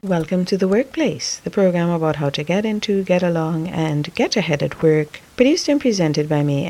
Welcome to The Workplace, the program about how to get into, get along, and get ahead at work, produced and presented by me,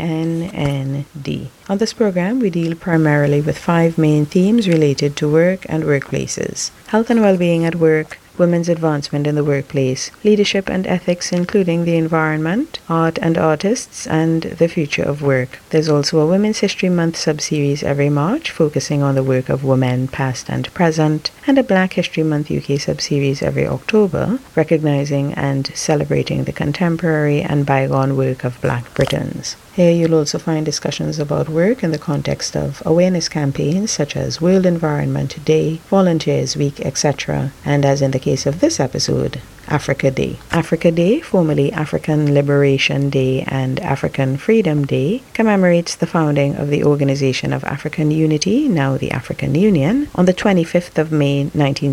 NND. On this program, we deal primarily with 5 main themes related to work and workplaces: health and well-being at work, women's advancement in the workplace, leadership and ethics including the environment, art and artists, and the future of work. There's also a Women's History Month sub-series every March focusing on the work of women past and present, and a Black History Month UK sub-series every October, recognizing and celebrating the contemporary and bygone work of Black Britons. Here you'll also find discussions about work in the context of awareness campaigns such as World Environment Day, Volunteers Week, etc., and as in the case of this episode, Africa Day. Africa Day, formerly African Liberation Day and African Freedom Day, commemorates the founding of the Organization of African Unity, now the African Union, on the 25th of May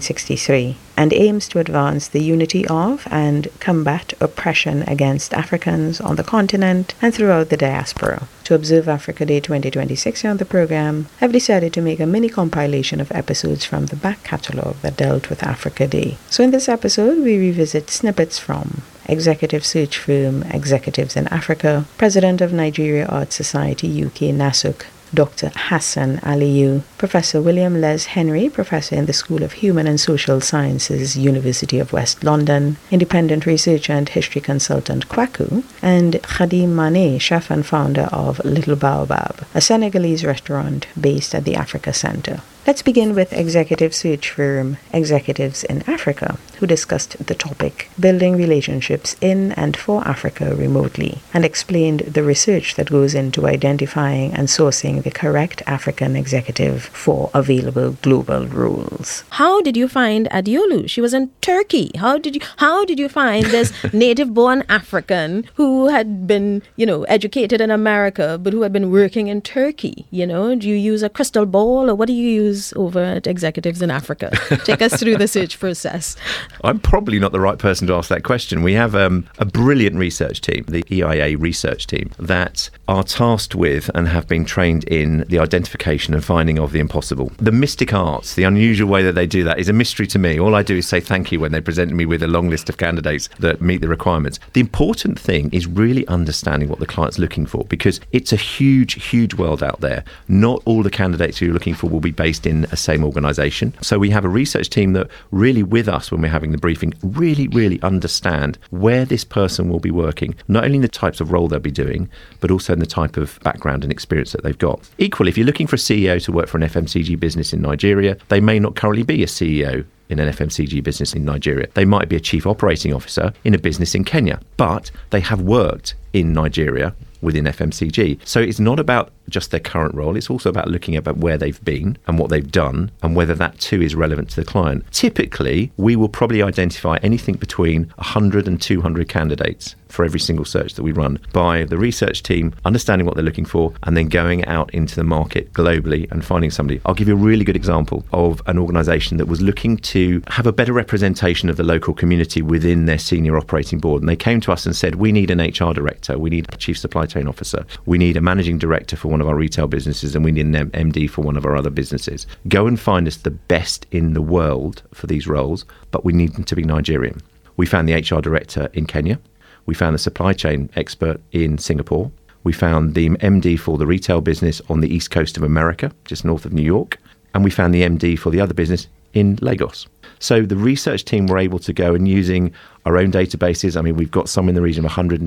1963, and aims to advance the unity of and combat oppression against Africans on the continent and throughout the diaspora. To observe Africa Day 2026 on the program, I've decided to make a mini compilation of episodes from the back catalogue that dealt with Africa Day. So in this episode, we revisit snippets from executive search firm Executives in Africa, President of Nigeria Art Society UK NASUC, Dr. Hassan Aliyu, Professor William Les Henry, Professor in the School of Human and Social Sciences, University of West London, independent researcher and history consultant Kwaku, and Khadim Mane, chef and founder of Little Baobab, a Senegalese restaurant based at the Africa Center. Let's begin with executive search firm Executives in Africa, who discussed the topic, building relationships in and for Africa remotely, and explained the research that goes into identifying and sourcing the correct African executive for available global roles. How did you find Adiolu? She was in Turkey. How did you find this native-born African who had been, educated in America, but who had been working in Turkey? Do you use a crystal ball, or what do you use over at Executives in Africa? Take us through the search process. I'm probably not the right person to ask that question. We have a brilliant research team, the EIA research team, that are tasked with and have been trained in the identification and finding of the impossible. The mystic arts, the unusual way that they do that is a mystery to me. All I do is say thank you when they present me with a long list of candidates that meet the requirements. The important thing is really understanding what the client's looking for, because it's a huge, huge world out there. Not all the candidates who you're looking for will be based in a same organisation. So we have a research team that really with us when we're having the briefing really understand where this person will be working, not only in the types of role they'll be doing, but also in the type of background and experience that they've got. Equally, if you're looking for a CEO to work for an FMCG business in Nigeria, they may not currently be a CEO in an FMCG business in Nigeria. They might be a chief operating officer in a business in Kenya, but they have worked in Nigeria within FMCG. So it's not about just their current role, it's also about looking at where they've been and what they've done and whether that too is relevant to the client. Typically, we will probably identify anything between 100 and 200 candidates for every single search that we run by the research team, understanding what they're looking for, and then going out into the market globally and finding somebody. I'll give you a really good example of an organisation that was looking to have a better representation of the local community within their senior operating board. And they came to us and said, we need an HR director, we need a chief supply chain officer, we need a managing director for one of our retail businesses, and we need an MD for one of our other businesses. Go and find us the best in the world for these roles, but we need them to be Nigerian. We found the HR director in Kenya. We found the supply chain expert in Singapore. We found the MD for the retail business on the east coast of America, just north of New York. And we found the MD for the other business in Lagos. So the research team were able to go and using our own databases. I mean, we've got some in the region of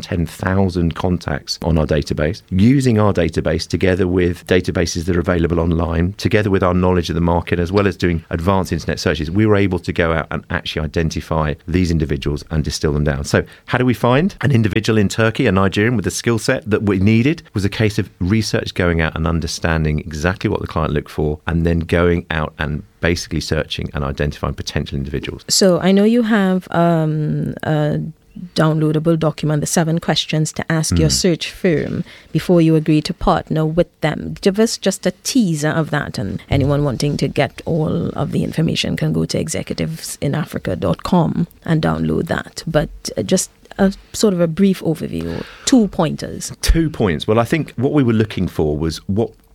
110,000 contacts on our database. Using our database together with databases that are available online, together with our knowledge of the market, as well as doing advanced internet searches, we were able to go out and actually identify these individuals and distill them down. So how do we find an individual in Turkey, a Nigerian with the skill set that we needed? It was a case of research going out and understanding exactly what the client looked for, and then going out and basically searching and identifying potential individuals. So I know you have a downloadable document, the 7 questions to ask your search firm before you agree to partner with them. Give us just a teaser of that, and anyone wanting to get all of the information can go to executivesinafrica.com and download that. But just a sort of a brief overview, 2 pointers. 2 points. Well, I think what we were looking for was what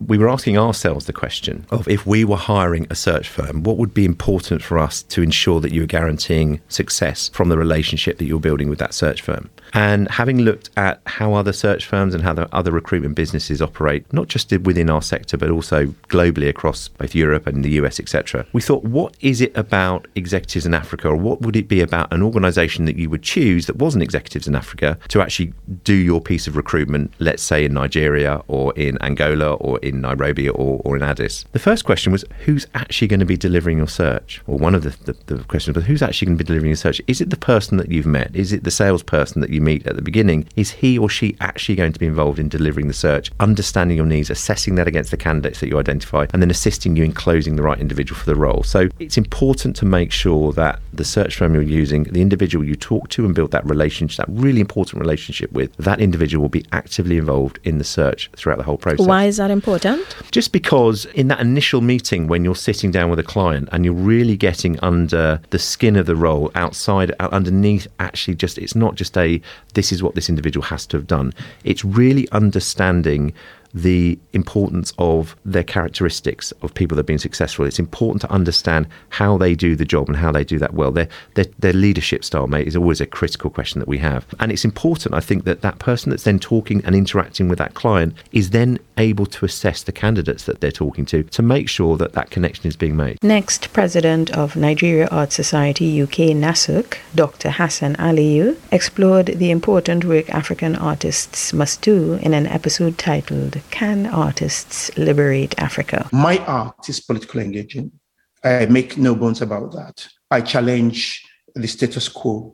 we were asking ourselves the question of, if we were hiring a search firm, what would be important for us to ensure that you were guaranteeing success from the relationship that you're building with that search firm? And having looked at how other search firms and how the other recruitment businesses operate, not just within our sector, but also globally across both Europe and the US, etc., we thought, what is it about executives in Africa, or what would it be about an organisation that you would choose that wasn't executives in Africa to actually do your piece of recruitment, let's say in Nigeria or in Angola or in Nairobi or in Addis? The first question was, who's actually going to be delivering your search? Or one of the questions was, who's actually going to be delivering your search? Is it the person that you've met? Is it the salesperson that you meet at the beginning? Is he or she actually going to be involved in delivering the search, understanding your needs, assessing that against the candidates that you identify, and then assisting you in closing the right individual for the role? So it's important to make sure that the search firm you're using, the individual you talk to and build that relationship, that really important relationship with, that individual will be actively involved in the search throughout the whole process. Why is that important? Just because in that initial meeting, when you're sitting down with a client and you're really getting under the skin of the role, underneath, actually just, it's not just this is what this individual has to have done. It's really understanding the importance of their characteristics of people that have been successful. It's important to understand how they do the job and how they do that well. Their leadership style, mate, is always a critical question that we have. And it's important, I think, that person that's then talking and interacting with that client is then able to assess the candidates that they're talking to make sure that that connection is being made. Next, President of Nigeria Art Society UK NASUC, Dr. Hassan Aliyu, explored the important work African artists must do in an episode titled, Can Artists Liberate Africa? My art is politically engaging. I make no bones about that. I challenge the status quo.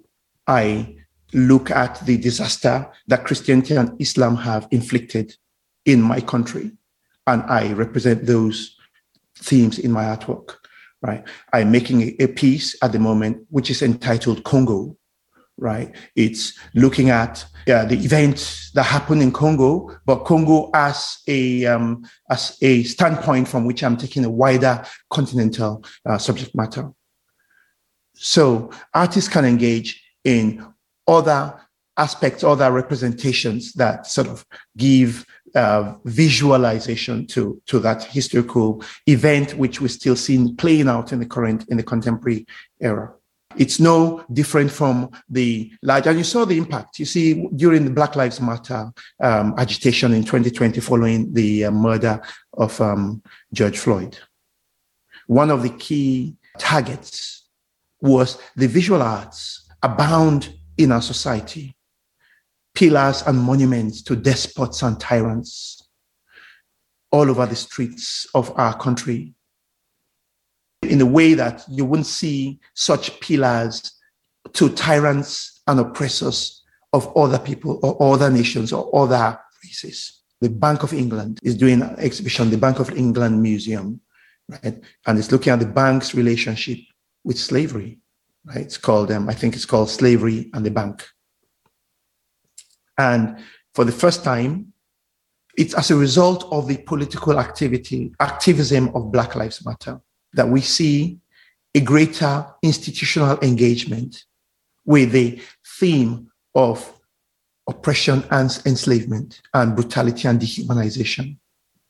I look at the disaster that Christianity and Islam have inflicted in my country, and I represent those themes in my artwork. Right? I'm making a piece at the moment which is entitled Congo. Right? It's looking at the events that happened in Congo, but Congo as a standpoint from which I'm taking a wider continental subject matter. So artists can engage in other aspects, other representations that sort of give visualization to that historical event, which we're still seeing playing out in the contemporary era. It's no different from the large, and you saw the impact. You see, during the Black Lives Matter agitation in 2020, following the murder of George Floyd, one of the key targets was the visual arts abound in our society, pillars and monuments to despots and tyrants all over the streets of our country, in a way that you wouldn't see such pillars to tyrants and oppressors of other people or other nations or other races. The Bank of England is doing an exhibition, the Bank of England Museum, right? And it's looking at the bank's relationship with slavery, right? It's called, I think it's called Slavery and the Bank. And for the first time, it's as a result of the political activism of Black Lives Matter, that we see a greater institutional engagement with the theme of oppression and enslavement and brutality and dehumanization.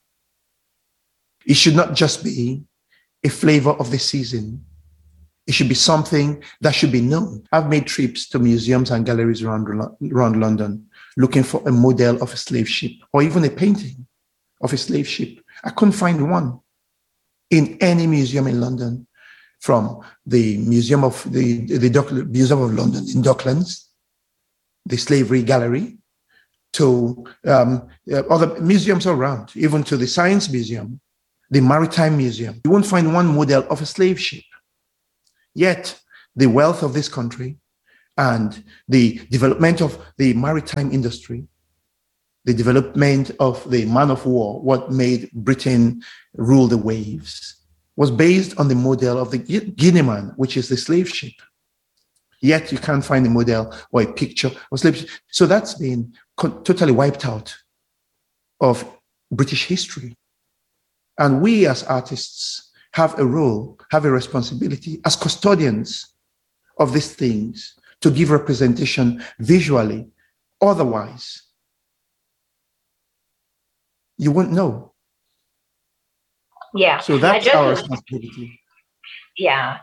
It should not just be a flavor of the season. It should be something that should be known. I've made trips to museums and galleries around London looking for a model of a slave ship or even a painting of a slave ship. I couldn't find one in any museum in London, from the Museum of Museum of London in Docklands, the Slavery Gallery, to other museums around, even to the Science Museum, the Maritime Museum. You won't find one model of a slave ship. Yet, the wealth of this country and the development of the maritime industry, the development of the man of war, what made Britain rule the waves, was based on the model of the Guineaman, which is the slave ship. Yet you can't find a model or a picture of slave ship. So that's been totally wiped out of British history. And we as artists have a role, have a responsibility as custodians of these things to give representation visually. Otherwise, you won't know. Yeah. So that's our responsibility. Yeah.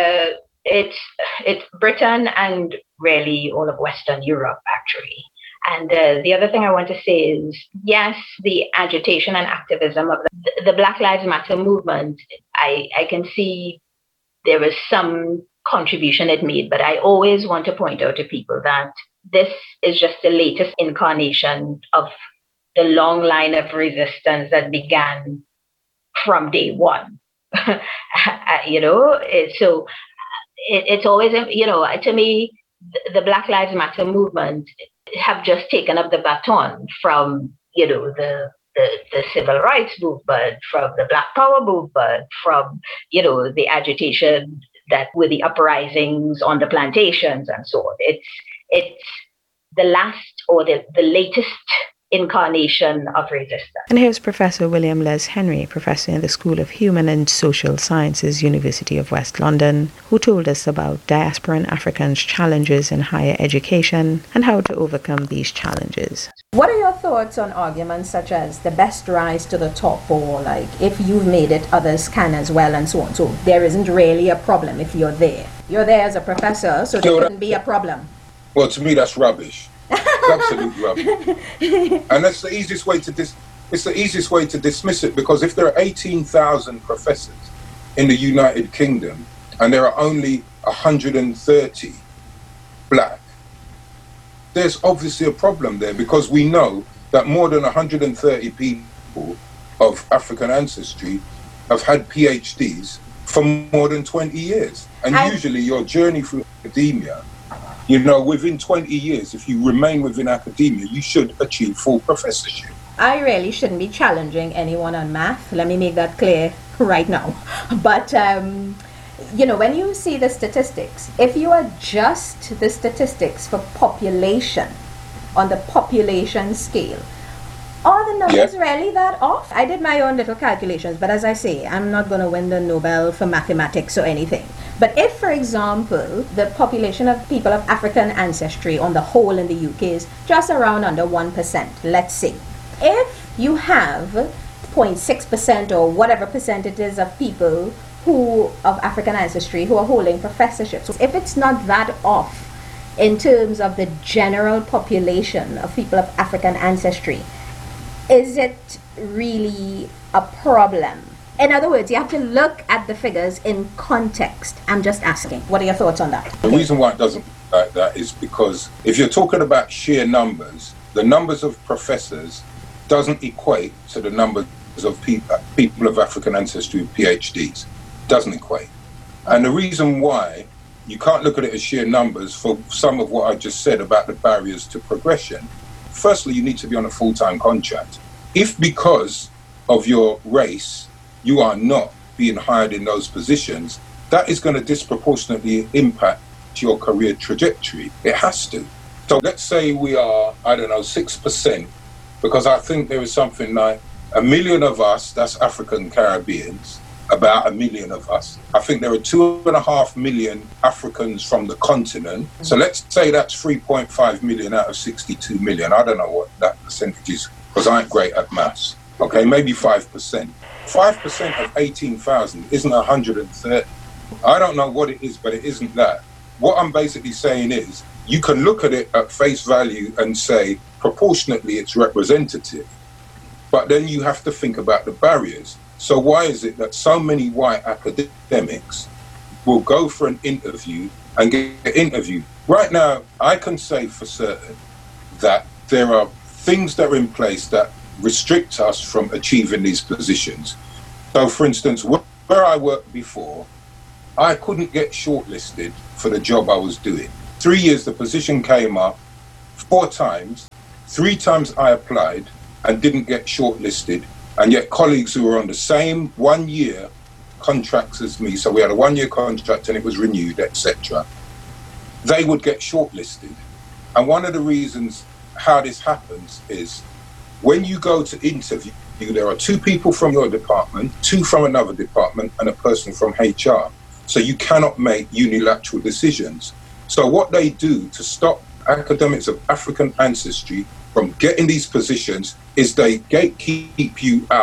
It's Britain and really all of Western Europe, actually. And the other thing I want to say is, yes, the agitation and activism of the Black Lives Matter movement, I can see there was some contribution it made, but I always want to point out to people that this is just the latest incarnation of the long line of resistance that began from day one. So it's always, to me, the Black Lives Matter movement have just taken up the baton from, the civil rights movement, from the Black Power movement, from, the agitation that were the uprisings on the plantations and so on. It's the last or the latest incarnation of resistance. And here's Professor William Les Henry, professor in the School of Human and Social Sciences, University of West London, who told us about diasporan Africans' challenges in higher education and how to overcome these challenges. What are your thoughts on arguments such as the best rise to the top, or like if you've made it, others can as well, and so on? So there isn't really a problem if you're there. You're there as a professor, so there couldn't be a problem. Well, to me, that's rubbish. Absolute rubbish. And that's the easiest way to dismiss it, because if there are 18,000 professors in the United Kingdom and there are only 130 black, there's obviously a problem there, because we know that more than 130 people of African ancestry have had PhDs for more than 20 years. And usually your journey through academia, within 20 years, if you remain within academia, you should achieve full professorship. I really shouldn't be challenging anyone on math. Let me make that clear right now. But, when you see the statistics, if you adjust the statistics for population on the population scale, are the numbers really that off? I did my own little calculations, but as I say, I'm not going to win the Nobel for mathematics or anything. But if, for example, the population of people of African ancestry on the whole in the UK is just around under 1%, let's say. If you have 0.6% or whatever percentages of people of African ancestry who are holding professorships, if it's not that off in terms of the general population of people of African ancestry, is it really a problem? In other words, you have to look at the figures in context. I'm just asking. What are your thoughts on that? The reason why it doesn't look like that is because if you're talking about sheer numbers, the numbers of professors doesn't equate to the numbers of people of African ancestry with PhDs. Doesn't equate. And the reason why you can't look at it as sheer numbers for some of what I just said about the barriers to progression, firstly, you need to be on a full-time contract. If because of your race, you are not being hired in those positions, that is going to disproportionately impact your career trajectory. It has to. So let's say we are, 6%, because I think there is something like 1 million of us, that's African Caribbeans, about 1 million of us. I think there are 2.5 million Africans from the continent. So let's say that's 3.5 million out of 62 million. I don't know what that percentage is, because I ain't great at maths. Okay, maybe 5%. 5% of 18,000 isn't 130. I don't know what it is, but it isn't that. What I'm basically saying is, you can look at it at face value and say, proportionately it's representative. But then you have to think about the barriers. So why is it that so many white academics will go for an interview and get interviewed? Right now, I can say for certain that there are things that are in place that restrict us from achieving these positions. So, for instance, where I worked before, I couldn't get shortlisted for the job I was doing. 3 years, the position came up 4 times. 3 times I applied and didn't get shortlisted. And yet colleagues who were on the same 1-year contracts as me, so we had a 1-year contract and it was renewed, etc., they would get shortlisted. And one of the reasons how this happens is when you go to interview, there are 2 people from your department, 2 from another department, and a person from HR. So you cannot make unilateral decisions. So what they do to stop academics of African ancestry from getting these positions is they gatekeep you out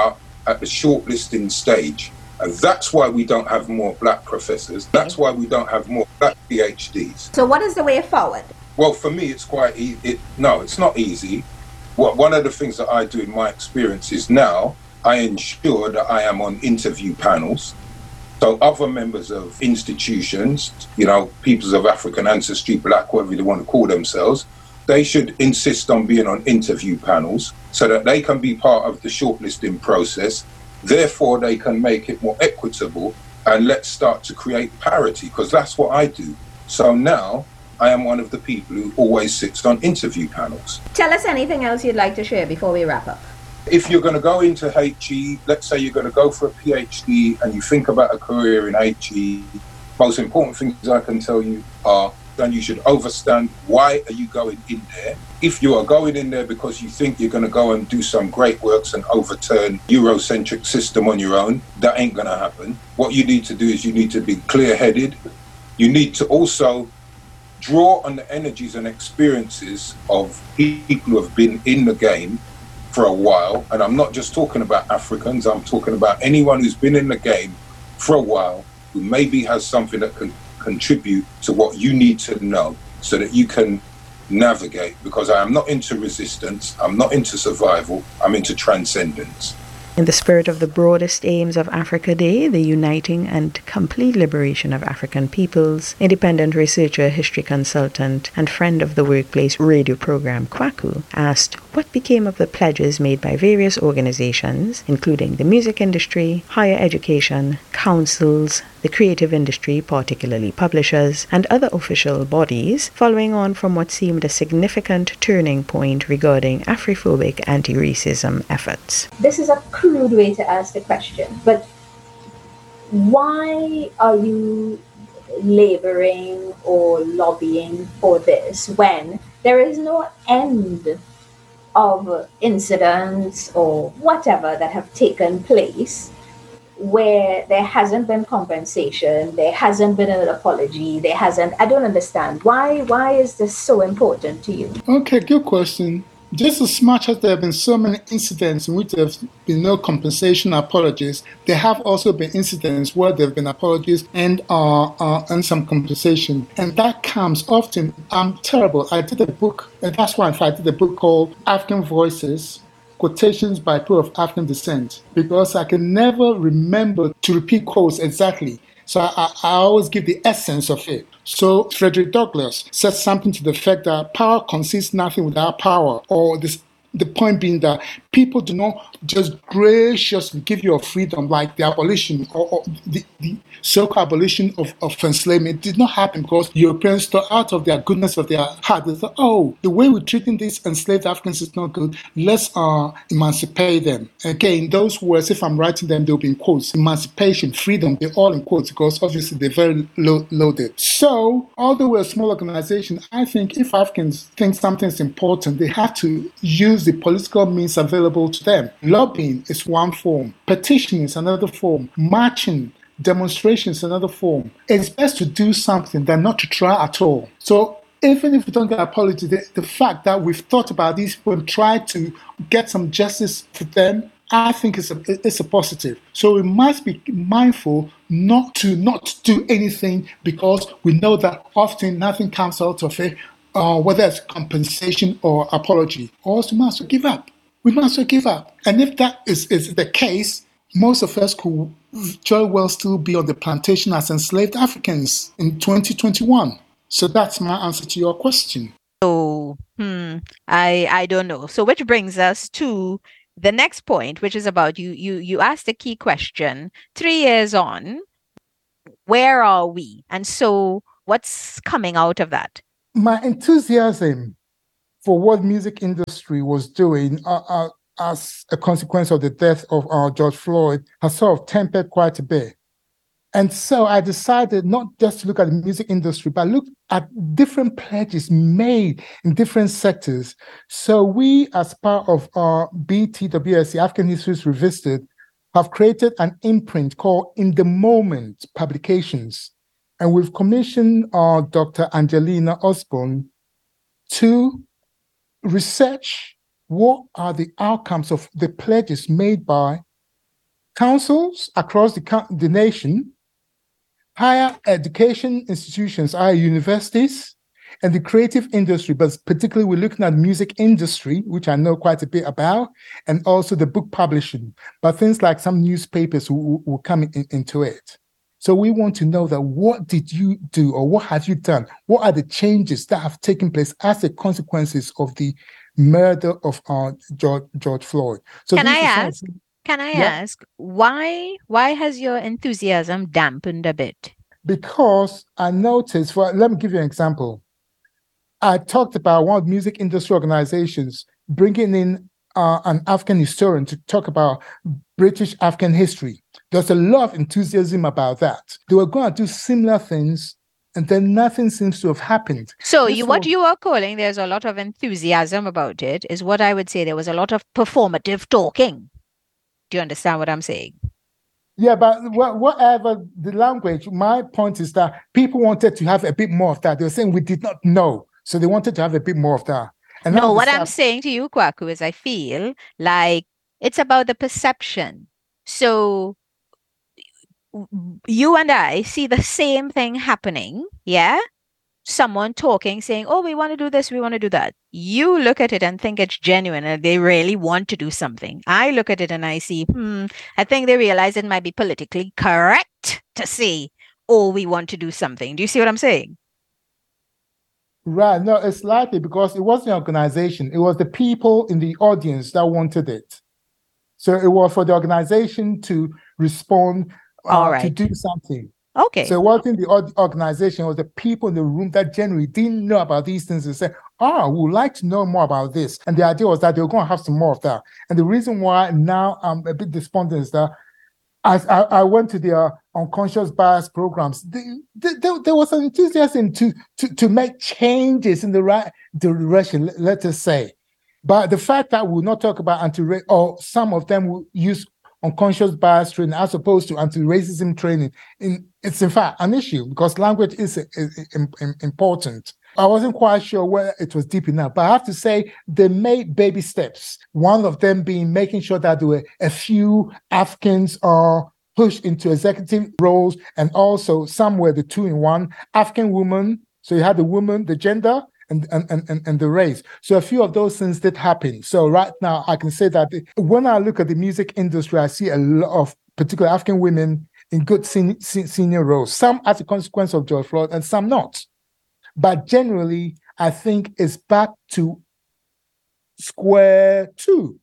at the shortlisting stage. And that's why we don't have more black professors. That's why we don't have more black PhDs. So what is the way forward? Well, for me, it's quite easy. No, it's not easy. One of the things that I do in my experience is now I ensure that I am on interview panels. So other members of institutions, peoples of African ancestry, black, whatever they want to call themselves, they should insist on being on interview panels so that they can be part of the shortlisting process. Therefore, they can make it more equitable, and let's start to create parity, because that's what I do. So now I am one of the people who always sits on interview panels. Tell us anything else you'd like to share before we wrap up. If you're going to go into HE, let's say you're going to go for a PhD and you think about a career in HE, most important things I can tell you are, then you should understand why are you going in there. If you are going in there because you think you're going to go and do some great works and overturn Eurocentric system on your own, that ain't going to happen. What you need to do is you need to be clear-headed. You need to also draw on the energies and experiences of people who have been in the game for a while. And I'm not just talking about Africans, I'm talking about anyone who's been in the game for a while, who maybe has something that can contribute to what you need to know so that you can navigate, because I am not into resistance, I'm not into survival, I'm into transcendence. In the spirit of the broadest aims of Africa Day, the uniting and complete liberation of African peoples, independent researcher, history consultant, and friend of the workplace radio program Kwaku asked what became of the pledges made by various organizations, including the music industry, higher education, councils, the creative industry, particularly publishers, and other official bodies, following on from what seemed a significant turning point regarding Afrophobic anti-racism efforts. This is a crude way to ask the question, but why are you laboring or lobbying for this when there is no end of incidents or whatever that have taken place where there hasn't been compensation, there hasn't been an apology, I don't understand. Why is this so important to you? Okay, good question. Just as much as there have been so many incidents in which there have been no compensation or apologies, there have also been incidents where there have been apologies and some compensation. And that comes often. I'm terrible. I did a book, and that's why I did a book called African Voices, Quotations by People of African Descent, because I can never remember to repeat quotes exactly. So I always give the essence of it. So Frederick Douglass said something to the effect that power concedes nothing without power, or the point being that people do not just graciously give you a freedom like the abolition or the so-called abolition of enslavement. It did not happen because Europeans thought out of their goodness of their heart. They thought, the way we're treating these enslaved Africans is not good. Let's emancipate them. Again, those words, if I'm writing them, they'll be in quotes. Emancipation, freedom, they're all in quotes because obviously they're very loaded. So, although we're a small organization, I think if Africans think something's important, they have to use the political means available to them. Lobbying is one form. Petitioning is another form. Marching, demonstrations is another form. It's best to do something than not to try at all. So even if we don't get an apology, the fact that we've thought about these people and tried to get some justice for them, I think it's a positive. So we must be mindful not to do anything because we know that often nothing comes out of it. Whether it's compensation or apology, or else we must give up. We must give up. And if that is the case, most of us could very well still be on the plantation as enslaved Africans in 2021. So that's my answer to your question. So, I don't know. So which brings us to the next point, which is about you asked a key question. 3 years on, where are we? And so what's coming out of that? My enthusiasm for what music industry was doing as a consequence of the death of George Floyd has sort of tempered quite a bit. And so I decided not just to look at the music industry, but look at different pledges made in different sectors. So we, as part of our BTWSC, African Histories Revisited, have created an imprint called In the Moment Publications. And we've commissioned Dr. Angelina Osborne to research what are the outcomes of the pledges made by councils across the nation, higher education institutions, higher universities, and the creative industry, but particularly we're looking at music industry, which I know quite a bit about, and also the book publishing. But things like some newspapers will come into it. So we want to know that what did you do or what have you done? What are the changes that have taken place as the consequences of the murder of George Floyd? So Can I ask why has your enthusiasm dampened a bit? Because I noticed, let me give you an example. I talked about one of the music industry organizations bringing in an African historian to talk about British African history. There's a lot of enthusiasm about that. They were going to do similar things, and then nothing seems to have happened. So what you are calling there's a lot of enthusiasm about it is what I would say there was a lot of performative talking. Do you understand what I'm saying? Yeah, but whatever the language, my point is that people wanted to have a bit more of that. They were saying we did not know. So they wanted to have a bit more of that. And no, what I'm saying to you, Kwaku, is I feel like it's about the perception. So you and I see the same thing happening, yeah? Someone talking, saying, oh, we want to do this, we want to do that. You look at it and think it's genuine and they really want to do something. I look at it and I see, I think they realize it might be politically correct to say, oh, we want to do something. Do you see what I'm saying? Right. No, it's likely because it wasn't an organization. It was the people in the audience that wanted it. So it was for the organization to respond, to do something. Okay. So it wasn't the organization, it was the people in the room that generally didn't know about these things and said, we would like to know more about this. And the idea was that they were going to have some more of that. And the reason why now I'm a bit despondent is that as I went to their unconscious bias programs, there was an enthusiasm to make changes in the right direction, let us say. But the fact that we'll not talk about anti-racism, or some of them will use unconscious bias training as opposed to anti-racism training, it's in fact an issue because language is important. I wasn't quite sure whether it was deep enough, but I have to say they made baby steps. One of them being making sure that there were a few Africans pushed into executive roles, and also some were the two-in-one African woman. So you had the woman, the gender, and the race. So a few of those things did happen. So right now I can say that when I look at the music industry, I see a lot of particular African women in good senior roles, some as a consequence of George Floyd and some not. But generally, I think it's back to square two.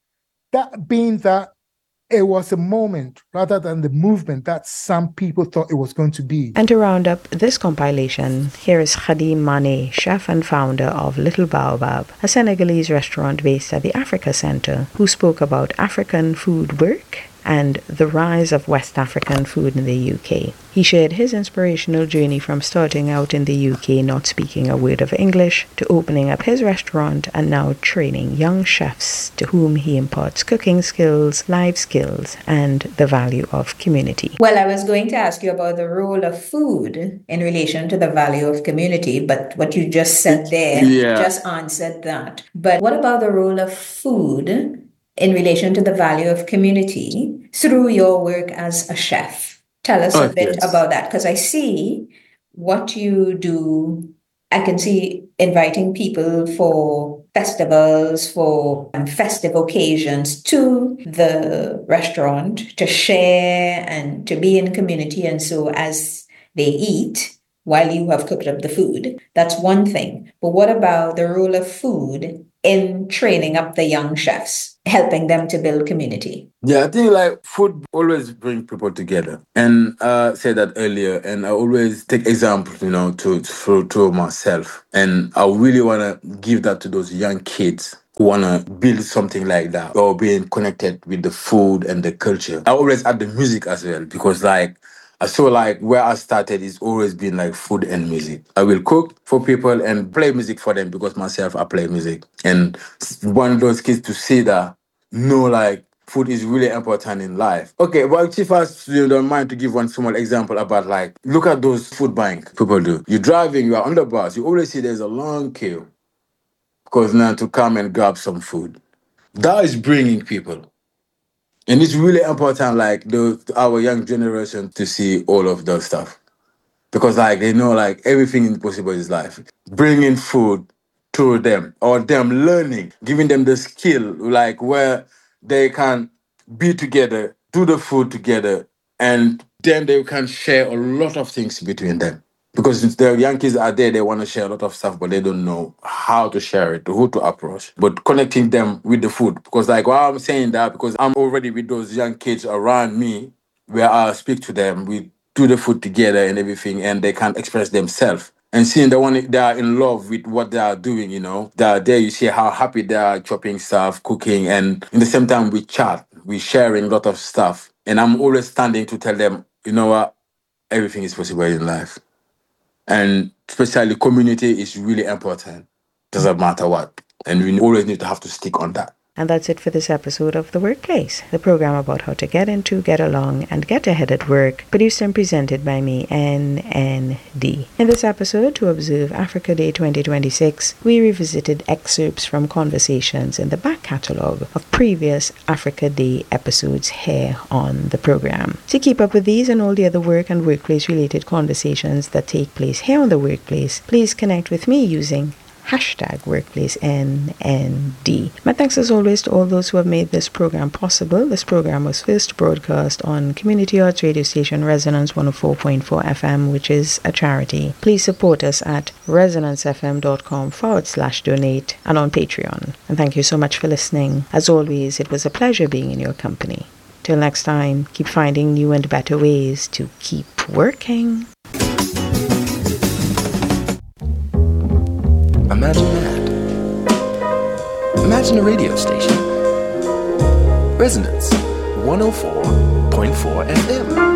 That being that it was a moment rather than the movement that some people thought it was going to be. And to round up this compilation, here is Khadim Mane, chef and founder of Little Baobab, a Senegalese restaurant based at the Africa Center, who spoke about African food work and the rise of West African food in the UK. He shared his inspirational journey from starting out in the UK not speaking a word of English to opening up his restaurant and now training young chefs to whom he imparts cooking skills, life skills, and the value of community. Well, I was going to ask you about the role of food in relation to the value of community, but what you just said there just answered that. But what about the role of food in relation to the value of community through your work as a chef? Tell us a bit about that, because I see what you do. I can see inviting people for festivals, for festive occasions to the restaurant to share and to be in community. And so as they eat, while you have cooked up the food, that's one thing. But what about the role of food in training up the young chefs, helping them to build community? Yeah, I think like food always brings people together. And I said that earlier, and I always take examples, to myself. And I really want to give that to those young kids who want to build something like that or being connected with the food and the culture. I always add the music as well because I feel like where I started is always been like food and music. I will cook for people and play music for them because myself, I play music. And one of those kids to see that, food is really important in life. Okay, well, Chief, you don't mind to give one small example about look at those food bank people do. You're driving, you are on the bus, you always see there's a long queue because now to come and grab some food. That is bringing people And it's really important, like, our young generation to see all of those stuff. Because, like, they know, like, everything is possible in life. Bringing food to them, or them learning, giving them the skill, like, where they can be together, do the food together, and then they can share a lot of things between them. Because the young kids are there, they want to share a lot of stuff, but they don't know how to share it, who to approach. But connecting them with the food. Because, like, why I'm saying that, because I'm already with those young kids around me, where I speak to them, we do the food together and everything, and they can express themselves. And seeing they are in love with what they are doing, you know. They are there, you see how happy they are chopping stuff, cooking, and in the same time we chat, we sharing a lot of stuff. And I'm always standing to tell them, you know what, everything is possible in life. And especially community is really important. Doesn't matter what. And we always need to have to stick on that. And that's it for this episode of The Workplace, the program about how to get into, get along, and get ahead at work, produced and presented by me, NND. In this episode, to observe Africa Day 2026, we revisited excerpts from conversations in the back catalogue of previous Africa Day episodes here on the program. To keep up with these and all the other work and workplace-related conversations that take place here on The Workplace, please connect with me using #WorkplaceNND. My thanks as always to all those who have made this program possible. This program was first broadcast on Community Arts radio station Resonance 104.4 FM, which is a charity. Please support us at resonancefm.com/donate and on Patreon. And thank you so much for listening. As always, it was a pleasure being in your company. Till next time, keep finding new and better ways to keep working. Imagine that. Imagine a radio station. Resonance 104.4 FM.